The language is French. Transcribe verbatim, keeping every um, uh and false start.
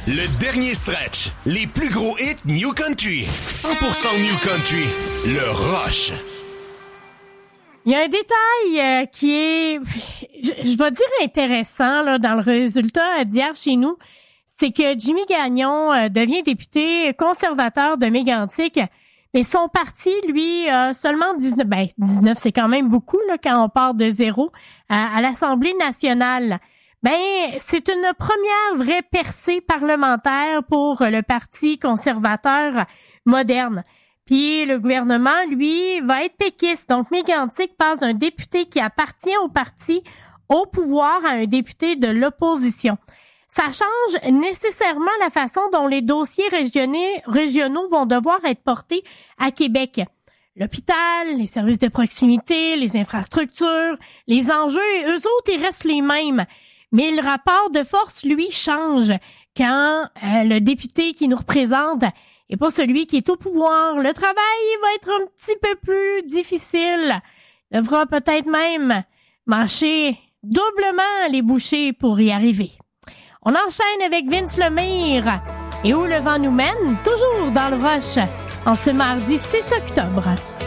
Le dernier stretch. Les plus gros hits New Country. cent pour cent New Country. Le Rush. Il y a un détail euh, qui est, je, je vais dire intéressant là, dans le résultat d'hier chez nous, c'est que Jimmy Gagnon euh, devient député conservateur de Mégantic, mais son parti, lui, a seulement dix-neuf, ben dix-neuf, c'est quand même beaucoup là, quand on part de zéro à, à l'Assemblée nationale. Ben, c'est une première vraie percée parlementaire pour le Parti conservateur moderne. Puis le gouvernement, lui, va être péquiste. Donc, Mégantic passe d'un député qui appartient au parti au pouvoir à un député de l'opposition. Ça change nécessairement la façon dont les dossiers régionaux, régionaux vont devoir être portés à Québec. L'hôpital, les services de proximité, les infrastructures, les enjeux, eux autres, ils restent les mêmes. Mais le rapport de force, lui, change quand euh, le député qui nous représente et pas celui qui est au pouvoir. Le travail va être un petit peu plus difficile. Il devra peut-être même mâcher doublement les bouchées pour y arriver. On enchaîne avec Vince Lemire. Et où le vent nous mène, toujours dans le rush, en ce mardi six octobre.